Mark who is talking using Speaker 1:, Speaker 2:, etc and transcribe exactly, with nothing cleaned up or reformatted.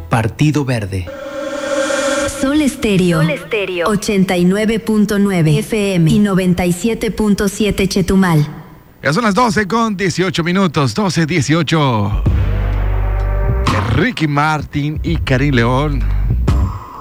Speaker 1: Partido Verde.
Speaker 2: Sol Estéreo.
Speaker 3: Sol Estéreo.
Speaker 2: ochenta y nueve punto nueve F M y noventa y siete punto siete Chetumal.
Speaker 4: Ya son las doce con dieciocho minutos. doce dieciocho. Ricky Martin y Karim León.